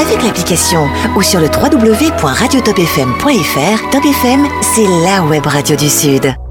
avec l'application ou sur le www.radiotopfm.fr. Top FM, c'est la web radio du Sud.